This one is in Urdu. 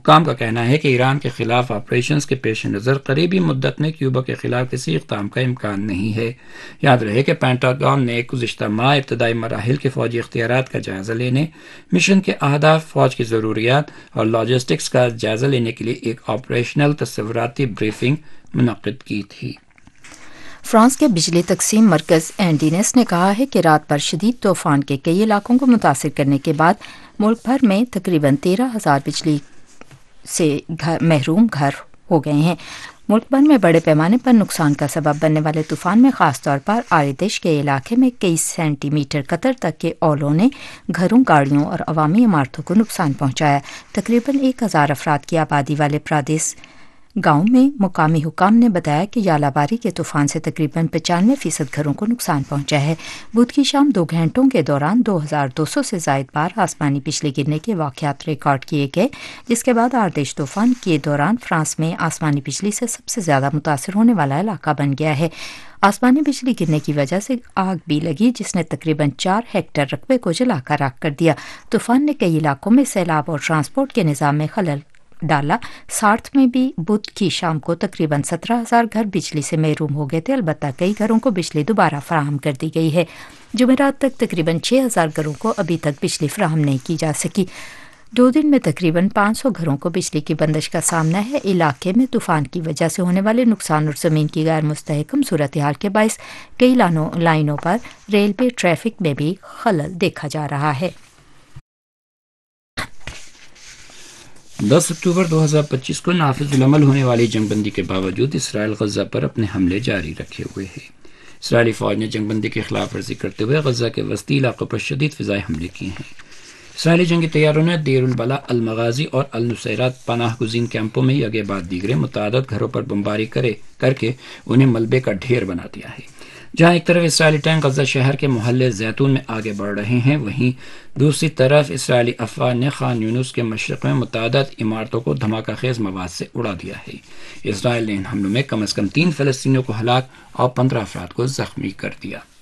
حکام کا کہنا ہے کہ ایران کے خلاف آپریشنز کے پیش نظر قریبی مدت میں کیوبا کے خلاف کسی اقدام کا امکان نہیں ہے۔ یاد رہے کہ پینٹاگون نے گزشتہ ماہ ابتدائی مراحل کے فوجی اختیارات کا جائزہ لینے، مشن کے اہداف، فوج کی ضروریات اور لاجسٹکس کا جائزہ لینے کے لیے ایک آپریشنل تصوراتی بریفنگ منعقد کی تھی۔ فرانس کے بجلی تقسیم مرکز اینڈینس نے کہا ہے کہ رات بھر شدید طوفان کے کئی علاقوں کو متاثر کرنے کے بعد ملک بھر میں تقریباً 13,000 بجلی سے محروم گھر ہو گئے ہیں۔ ملک بھر میں بڑے پیمانے پر نقصان کا سبب بننے والے طوفان میں خاص طور پر آریدش کے علاقے میں کئی سینٹی میٹر قطر تک کے اولوں نے گھروں، گاڑیوں اور عوامی عمارتوں کو نقصان پہنچایا۔ تقریباً 1,000 افراد کی آبادی والے پرادیس گاؤں میں مقامی حکام نے بتایا کہ ژالہ باری کے طوفان سے تقریباً 95% گھروں کو نقصان پہنچا ہے۔ بدھ کی شام 2 گھنٹوں کے دوران 2,200 سے زائد بار آسمانی بجلی گرنے کے واقعات ریکارڈ کیے گئے، جس کے بعد آردش طوفان کے دوران فرانس میں آسمانی بجلی سے سب سے زیادہ متاثر ہونے والا علاقہ بن گیا ہے۔ آسمانی بجلی گرنے کی وجہ سے آگ بھی لگی، جس نے تقریباً 4 ہیکٹر رقبے کو جلا کر راکھ کر دیا۔ طوفان نے کئی علاقوں میں سیلاب اور ٹرانسپورٹ کے نظام میں خلل ڈالا۔ سارتھ میں بھی بدھ کی شام کو تقریباً 17,000 گھر بجلی سے محروم ہو گئے تھے، البتہ کئی گھروں کو بجلی دوبارہ فراہم کر دی گئی ہے۔ جمعرات تک تقریباً 6,000 گھروں کو ابھی تک بجلی فراہم نہیں کی جا سکی۔ 2 دن میں تقریباً 500 گھروں کو بجلی کی بندش کا سامنا ہے۔ علاقے میں طوفان کی وجہ سے ہونے والے نقصان اور زمین کی غیر مستحکم صورتحال کے باعث کئی لائنوں پر ریلوے ٹریفک میں بھی خلل دیکھا جا رہا ہے۔ 10 اکتوبر 2025 کو نافذ العمل ہونے والی جنگ بندی کے باوجود اسرائیل غزہ پر اپنے حملے جاری رکھے ہوئے ہے۔ اسرائیلی فوج نے جنگ بندی کی خلاف ورزی کرتے ہوئے غزہ کے وسطی علاقوں پر شدید فضائی حملے کیے ہیں۔ اسرائیلی جنگی طیاروں نے دیر البلا، المغازی اور النصیرات پناہ گزین کیمپوں میں یکے بعد دیگرے متعدد گھروں پر بمباری کر کے انہیں ملبے کا ڈھیر بنا دیا ہے۔ جہاں ایک طرف اسرائیلی ٹینک غزہ شہر کے محلے زیتون میں آگے بڑھ رہے ہیں، وہیں دوسری طرف اسرائیلی افواج نے خان یونس کے مشرق میں متعدد عمارتوں کو دھماکہ خیز مواد سے اڑا دیا ہے۔ اسرائیل نے ان حملوں میں کم از کم 3 فلسطینیوں کو ہلاک اور 15 افراد کو زخمی کر دیا۔